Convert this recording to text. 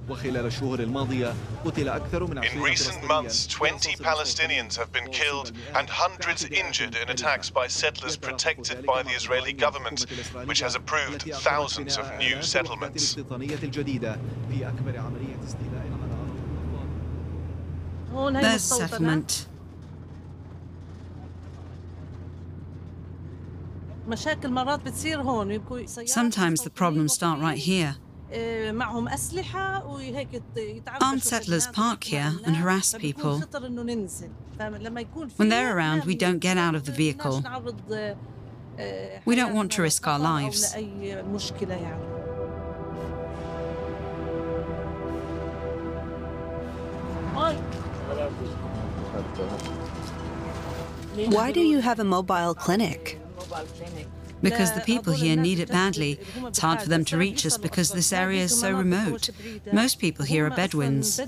In recent months, 20 Palestinians have been killed and hundreds injured in attacks by settlers protected by the Israeli government, which has approved thousands of new settlements. There's settlement. Sometimes the problems start right here. Armed settlers park here and harass people. When they're around, we don't get out of the vehicle. We don't want to risk our lives. Why do you have a mobile clinic? Because the people here need it badly. It's hard for them to reach us because this area is so remote. Most people here are Bedouins.